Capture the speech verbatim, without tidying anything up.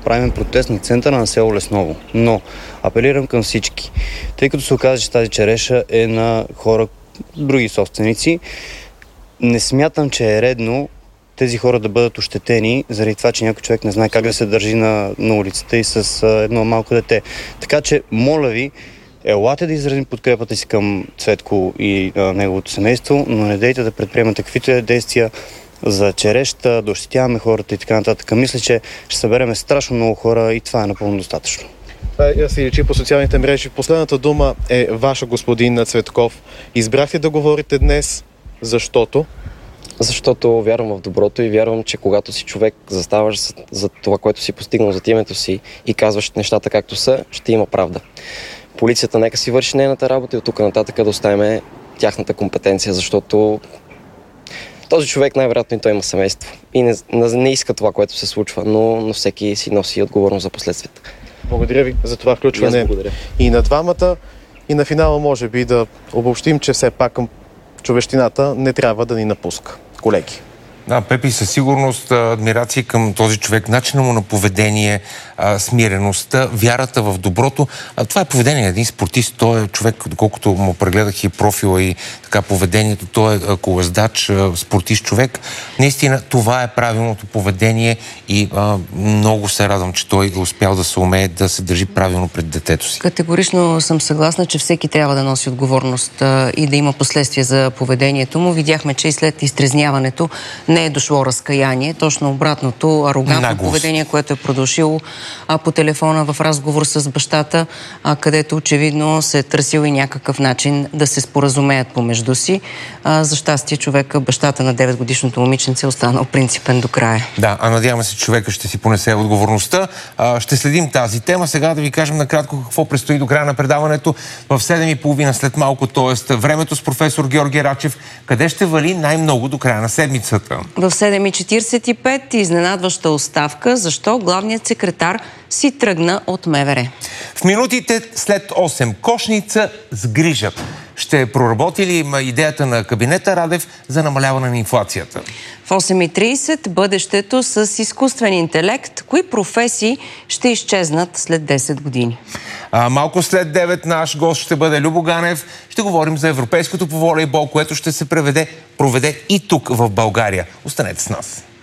правим протестен център на село Лесново. Но апелирам към всички, тъй като се оказа, че тази череша е на хора, други собственици, не смятам, че е редно тези хора да бъдат ощетени заради това, че някой човек не знае как да се държи на, на улицата и с а, едно малко дете. Така че, моля ви, елате да изразим подкрепата си към Цветко и а, неговото семейство, но не дейте да предприемате каквито е действия за череща, да ощетяваме хората и така нататък. Мисля, че ще събереме страшно много хора и това е напълно достатъчно. Това се личи по социалните мрежи. Последната дума е ваша, господин Цветков. Избрахте да говорите днес, защото? Защото вярвам в доброто и вярвам, че когато си човек заставаш за, за това, което си постигнал, за името си и казваш нещата както са, ще има правда. Полицията нека си върши нейната работа и от тук нататък да оставим тяхната компетенция, защото този човек най-вероятно и той има семейство и не, не иска това, което се случва, но, но всеки си носи отговорност за последствията. Благодаря ви за това включване и, и на двамата. И на финала може би да обобщим, че все пак към човещината не трябва да ни напуска. Колеги. Да, Пепи, със сигурност адмирация към този човек, начина му на поведение, смиреността, вярата в доброто. Това е поведение на един спортист. Той е човек, доколкото му прегледах и профила и така поведението, той е колездач, спортист човек. Наистина, това е правилното поведение и а, много се радвам, че той е успял да се умее да се държи правилно пред детето си. Категорично съм съгласна, че всеки трябва да носи отговорност а, и да има последствия за поведението му. Видяхме, че и след изтрезняването не е дошло разкаяние, точно обратното, арогантно Наглост. поведение, което е продължило а, по телефона в разговор с бащата, а, където очевидно се е търсил и някакъв начин да се споразумеят помежду си. А, за щастие човека, бащата на деветгодишното момиченце, е останал принципен до края. Да, а надяваме се, че човека ще си понесе отговорността. А, ще следим тази тема. Сега да ви кажем накратко какво предстои до края на предаването в седем и половина след малко, т.е. времето с професор Георги Рачев. Къде ще вали най-много до края на седмицата? В седем и четиридесет и пет изненадваща оставка. Защо главният секретар си тръгна от МВР? В минутите след осем Кошница с грижа. Ще проработи ли идеята на кабинета Радев за намаляване на инфлацията? В осем и тридесет бъдещето с изкуствен интелект. Кои професии ще изчезнат след десет години? А, малко след девет наш гост ще бъде Любо Ганев. Ще говорим за европейското по волейбол, което ще се преведе, проведе и тук в България. Останете с нас.